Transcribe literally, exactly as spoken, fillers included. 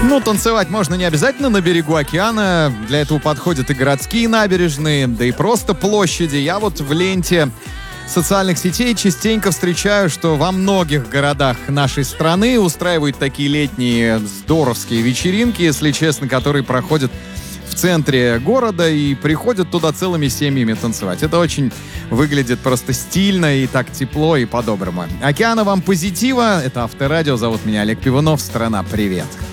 Ну, танцевать можно не обязательно на берегу океана. Для этого подходят и городские набережные, да и просто площади. Я вот в ленте социальных сетей частенько встречаю, что во многих городах нашей страны устраивают такие летние здоровские вечеринки, если честно, которые проходят в центре города и приходят туда целыми семьями танцевать. Это очень выглядит просто стильно и так тепло и по-доброму. Океана вам позитива. Это Авторадио. Зовут меня Олег Пивунов. Страна, привет.